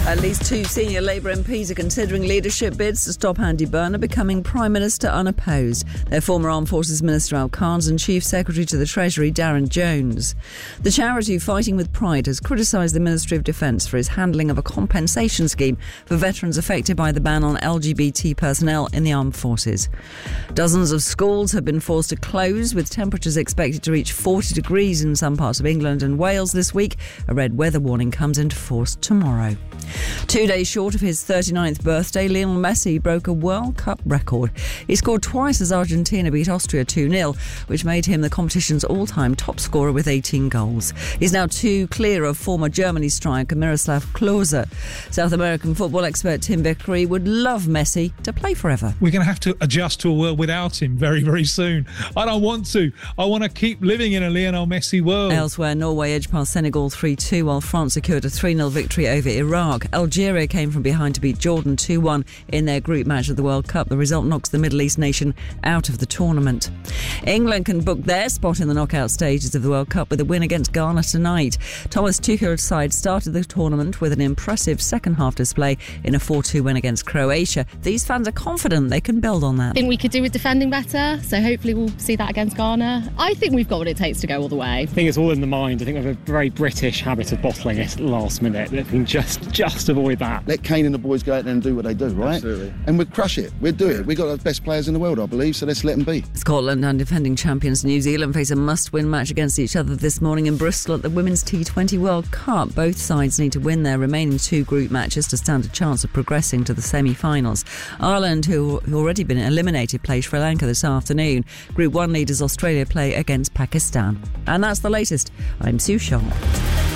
At least 2 senior Labour MPs are considering leadership bids to stop Andy Burnham becoming Prime Minister unopposed. Their former Armed Forces Minister Al Khan's and Chief Secretary to the Treasury Darren Jones. The charity Fighting with Pride has criticised the Ministry of Defence for its handling of a compensation scheme for veterans affected by the ban on LGBT personnel in the armed forces. Dozens of schools have been forced to close, with temperatures expected to reach 40 degrees in some parts of England and Wales this week. A red weather warning comes into force tomorrow. 2 days short of his 39th birthday, Lionel Messi broke a World Cup record. He scored twice as Argentina beat Austria 2-0, which made him the competition's all-time top scorer with 18 goals. He's now 2 clear of former Germany striker Miroslav Klose. South American football expert Tim Vickery would love Messi to play forever. We're going to have to adjust to a world without him very, very soon. I don't want to. I want to keep living in a Lionel Messi world. Elsewhere, Norway edged past Senegal 3-2, while France secured a 3-0 victory over Iraq. Algeria came from behind to beat Jordan 2-1 in their group match of the World Cup. The result knocks the Middle East nation out of the tournament. England can book their spot in the knockout stages of the World Cup with a win against Ghana tonight. Thomas Tuchel's side started the tournament with an impressive second-half display in a 4-2 win against Croatia. These fans are confident they can build on that. I think we could do with defending better, so hopefully we'll see that against Ghana. I think we've got what it takes to go all the way. I think it's all in the mind. I think we have a very British habit of bottling it at the last minute. If we can just avoid that. Let Kane and the boys go out there and do what they do, right? Absolutely. And we'll crush it. We'll do it. We've got the best players in the world, I believe, so let's let them be. Scotland and defending champions New Zealand face a must-win match against each other this morning in Bristol at the Women's T20 World Cup. Both sides need to win their remaining 2 group matches to stand a chance of progressing to the semi-finals. Ireland, who have already been eliminated, play Sri Lanka this afternoon. Group 1 leaders Australia play against Pakistan. And that's the latest. I'm Sue Shaw.